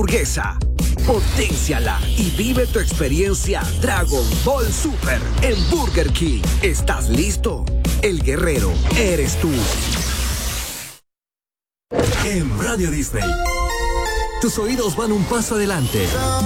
hamburguesa. Potenciala y vive tu experiencia Dragon Ball Super en Burger King. ¿Estás listo? El guerrero eres tú. En Radio Disney, tus oídos van un paso adelante.